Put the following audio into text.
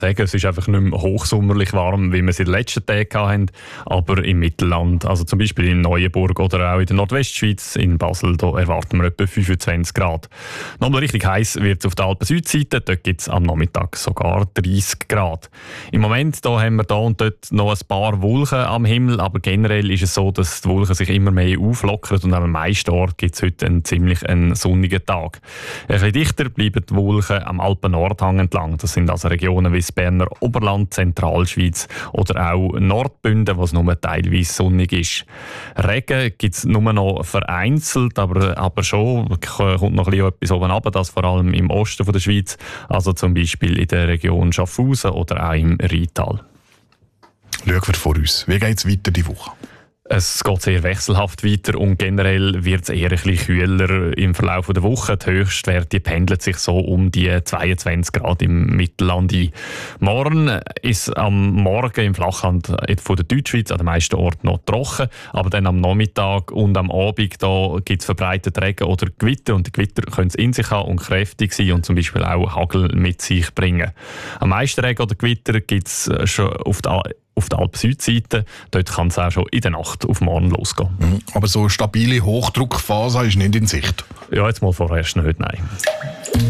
sagen, es ist einfach nicht mehr hochsommerlich warm, wie wir es in den letzten Tagen hatten, aber im Mittelland, also zum Beispiel in Neuenburg oder auch in der Nordwestschweiz, in Basel, da erwarten wir etwa 25 Grad. Nochmal richtig heiß wird es auf der Alpen-Südseite, dort gibt es am Nachmittag sogar 30 Grad. Im Moment da haben wir da und dort noch ein paar Wolken am Himmel, aber generell ist es so, dass die Wolken sich immer mehr auflockern und am meisten Ort gibt es heute einen ziemlich sonnigen Tag. Ein bisschen dichter bleiben die Wolken am Alpen-Nordhang entlang. Das sind also Regionen wie das Berner Oberland, Zentralschweiz oder auch Nordbünden, wo es nur teilweise sonnig ist. Regen gibt es nur noch vereinzelt, aber schon kommt noch etwas oben runter, das vor allem im Osten der Schweiz, also zum Beispiel in der Region Schaffhausen oder auch im Rheintal. Schauen wir vor uns. Wie geht es weiter die Woche? Es geht sehr wechselhaft weiter und generell wird es eher ein bisschen kühler im Verlauf der Woche. Die Höchstwerte pendeln sich so um die 22 Grad im Mittelland ein. Morgen ist am Morgen im Flachland von der Deutschschweiz an den meisten Orten noch trocken, aber dann am Nachmittag und am Abend da gibt es verbreitet Regen oder Gewitter und die Gewitter können es in sich haben und kräftig sein und zum Beispiel auch Hagel mit sich bringen. Am meisten Regen oder Gewitter gibt es schon auf der Alp-Südseite. Dort kann es auch schon in der Nacht auf morgen losgehen. Aber so eine stabile Hochdruckphase ist nicht in Sicht? Ja, jetzt mal vorerst nicht, nein.